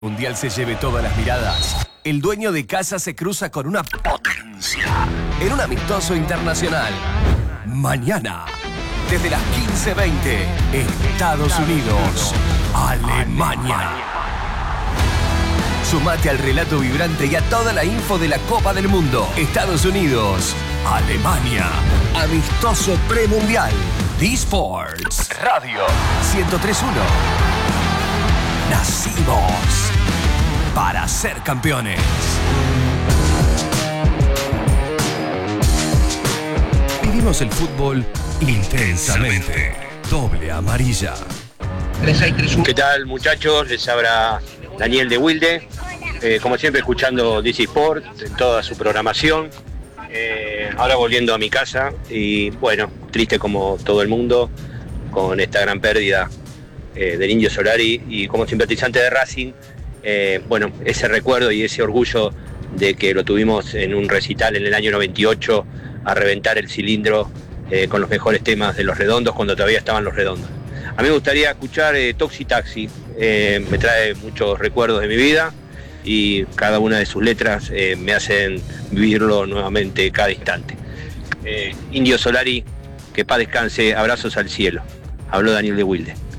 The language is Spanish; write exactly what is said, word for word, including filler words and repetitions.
Mundial se lleve todas las miradas, el dueño de casa se cruza con una potencia en un amistoso internacional. Mañana, desde las quince veinte, Estados Unidos, Alemania. Sumate al relato vibrante y a toda la info de la Copa del Mundo. Estados Unidos, Alemania. Amistoso premundial. D-Sports Radio ciento tres punto uno. Nacimos para ser campeones. Vivimos el fútbol intensamente. Doble amarilla. ¿Qué tal, muchachos? Les habla Daniel de Wilde. Eh, como siempre, escuchando D C Sport en toda su programación. Eh, ahora volviendo a mi casa y bueno, triste como todo el mundo con esta gran pérdida eh, del Indio Solari, y como simpatizante de Racing, eh, bueno, ese recuerdo y ese orgullo de que lo tuvimos en un recital en el año noventa y ocho a reventar el cilindro eh, con los mejores temas de Los Redondos cuando todavía estaban Los Redondos. A mí me gustaría escuchar eh, Toxi Taxi, eh, me trae muchos recuerdos de mi vida y cada una de sus letras eh, me hacen vivirlo nuevamente cada instante. Eh, Indio Solari, que paz descanse, abrazos al cielo. Habló Daniel de Wilde.